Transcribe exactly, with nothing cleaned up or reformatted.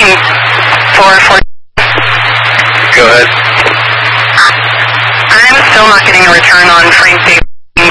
question for, for... Go ahead. I'm still not getting a return on Frank Davis.